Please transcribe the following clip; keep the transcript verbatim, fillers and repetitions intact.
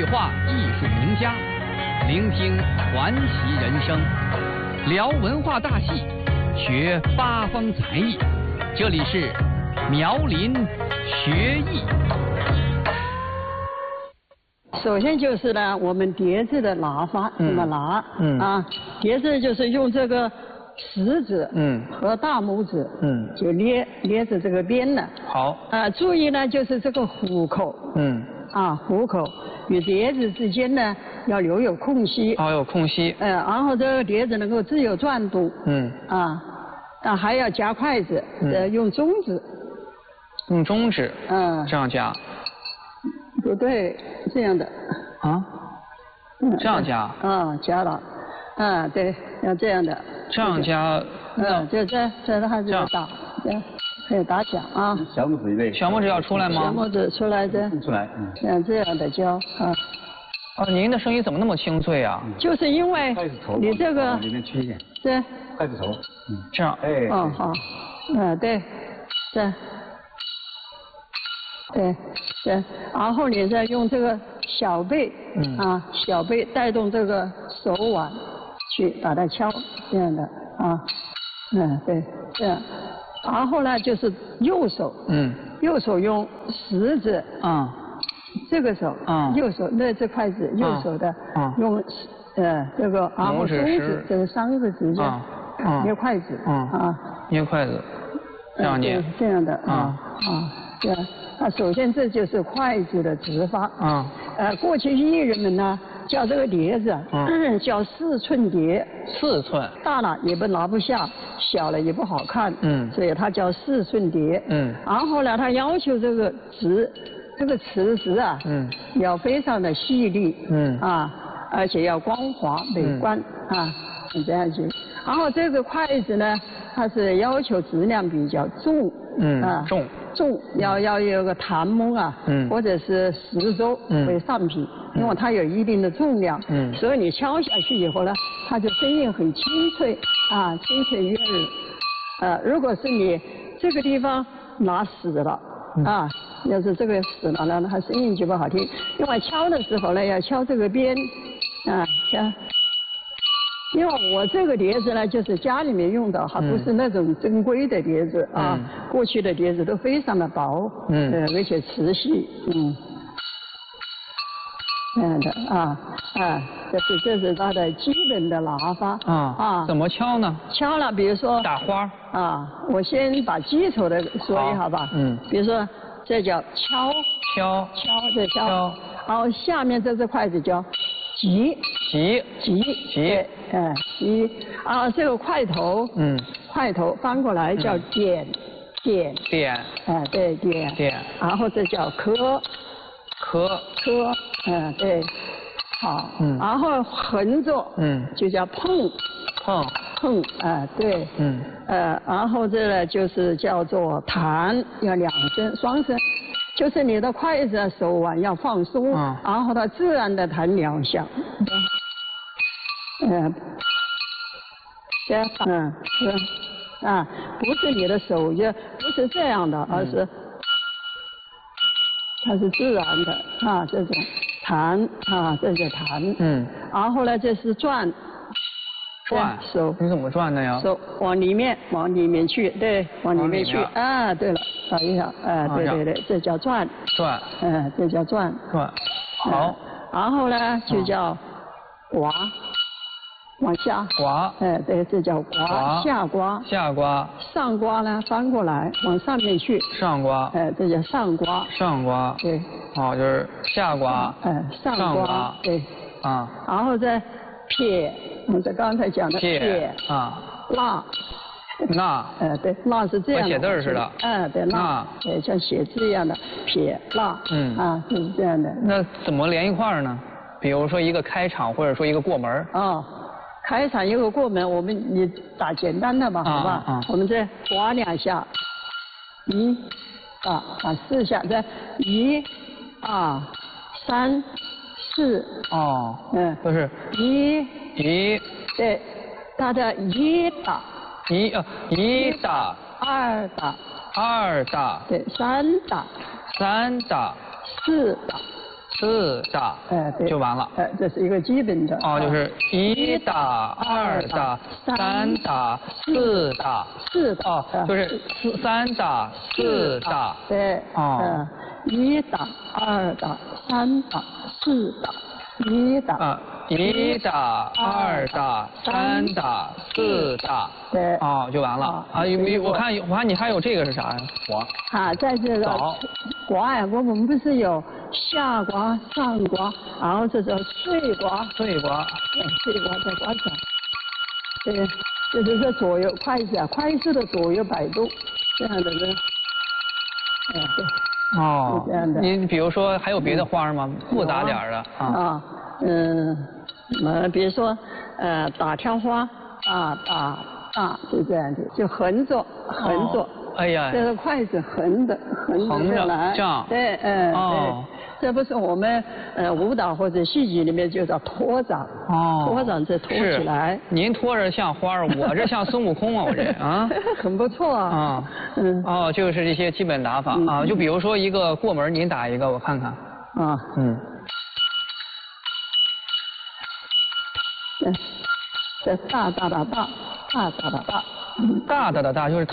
画艺术名家，聆听传奇人生，聊文化大戏，学八方才艺。这里是苗林学艺。 首先就是呢，我们碟子的拿法怎么拿？嗯啊，碟子就是用这个食指嗯和大拇指嗯就捏捏着这个边呢。 好。 啊，注意呢，就是这个虎口嗯啊虎口与碟子之间呢要留有空隙。 哦，有空隙。 嗯，然后这个碟子能够自由转动。嗯啊，啊还要夹筷子，呃用中指。 用中指。 嗯。 这样夹。 不对，这样的。 啊？嗯，这样夹。 啊，夹了。啊，对，要这样的。 这样夹。 嗯，就这这还是打，这样可以打响啊。 小拇指一类。 小拇指要出来吗？ 小拇指出来的。 出来。嗯。 像这样的教啊。 哦，您的声音怎么那么清脆啊？ 就是因为你这个里面曲线。 对。 筷子头。 嗯，这样。 哎。 哦，好。嗯，对，这。对，对，然后你再用这个小背，嗯啊，小背带动这个手腕，去把它敲，这样的啊，嗯，对，这样，然后呢就是右手，嗯，右手用食指，啊，这个手，啊，右手那这筷子，右手的，啊，用呃这个，然后中指这个三个指甲，捏筷子，啊， 捏筷子，这样捏， 这样的啊啊，这样。啊，首先这就是筷子的指法。啊。呃，过去艺人们呢叫这个碟子，嗯，叫四寸碟。 四寸。大了也不拿不下，小了也不好看。嗯。所以它叫四寸碟。嗯。然后呢，他要求这个指，这个瓷质啊，嗯，要非常的细腻。嗯。啊，而且要光滑美观。嗯、啊，是这样子。然后这个筷子呢，它是要求质量比较重。 嗯。啊。重。 重要要有个檀木啊，嗯，或者是石州为上品，因为它有一定的重量，嗯，所以你敲下去以后呢，它就声音很清脆啊，清脆悦耳。呃，如果是你这个地方拿死了，啊，要是这个死了呢，它声音就不好听。因为敲的时候呢，要敲这个边，啊，敲。因为我这个碟子呢，就是家里面用的，还不是那种珍贵的碟子啊。嗯、过去的碟子都非常的薄，嗯，呃，而且瓷细，嗯，这样的啊啊，这是这是它的基本的拿法啊啊。怎么敲呢？ 敲了，比如说打花啊，我先把基础的说一下吧。嗯。比如说这叫敲敲敲这敲，然后下面这只筷子叫击击击击。 哎，一啊，这个块头，嗯，块头翻过来叫点，点点， 哎，对点点， 然后这叫磕， 磕磕，嗯，对，好，嗯，然后横着，嗯，就叫碰， 碰碰，哎，对，嗯，呃，然后这呢就是叫做弹，要两声，双声，就是你的筷子手腕要放松，嗯，然后它自然的弹两下。嗯，这样，嗯，是，啊，不是你的手就不是这样的，而是它是自然的啊，这种弹啊，这是弹，嗯，然后呢，这是转， 转手， 你怎么转的呀？ 手往里面，往里面去，对，往里面去，啊，对了，找一下，哎，对对对，这叫转， 转， 嗯，这叫转， 转，好， 然后呢就叫刮。往下刮， 哎，对，这叫刮，下刮， 下刮， 上刮呢翻过来往上面去， 上刮， 哎，这叫上刮， 上刮， 对， 好，就是下刮， 哎，上刮，对，啊，然后再撇，我们这刚才讲的撇，啊，捺， 捺， 哎，对，捺是这样的， 写字似的， 哎，对，捺，对，像写字一样的撇捺，嗯，啊，就是这样的。 那怎么连一块儿呢？比如说一个开场，或者说一个过门。 啊。开场一个过门，我们你打简单的吧，好吧？啊啊、我们再刮两下，一、啊啊四下，再一、二、三、四。 哦。嗯。都是。 一。 一。 对，大家一打。 一呃一打。 二打。 二打。 对，三打。 三打。 四打。 四大， 哎，对， 就完了。 哎，这是一个基本的。 哦，就是一大、二大、三大、四大。 四大。 哦，就是四三大、四大。 对。 哦。 嗯，一大、二大、三大、四大。一大。 啊，一大、二大、三大、四大。 对。 哦，就完了。啊，有有，我看我看你还有这个是啥呀？ 瓜。啊，在这个瓜呀，我们不是有下瓜、上瓜，然后这叫碎瓜。 碎瓜。 碎瓜在瓜上。对，就是这左右筷子啊，筷子的左右摆动，这样的呢。哎，对。 哦， 这样的。 你比如说还有别的花吗？复杂点的啊。 啊，嗯，呃，比如说呃打挑花啊，打打就这样的，就横着横着。 哎呀。 这个筷子横的横着来。 这样。 对，嗯，对。这不是我们呃舞蹈或者戏剧里面就叫托掌。哦。托掌这托起来。 您托着像花儿，我这像孙悟空啊，我这啊。 很不错啊。 啊。嗯。哦，就是这些基本打法啊，就比如说一个过门，您打一个，我看看。 啊。嗯。这这大大大大大大大大。 大大的大就是。